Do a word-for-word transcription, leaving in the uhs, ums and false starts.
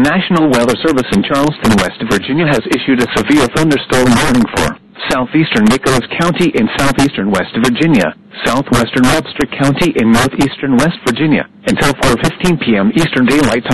National Weather Service in Charleston, West Virginia has issued a severe thunderstorm warning for southeastern Nicholas County in southeastern West Virginia, southwestern Webster County in northeastern West Virginia, until four fifteen p m Eastern Daylight Time.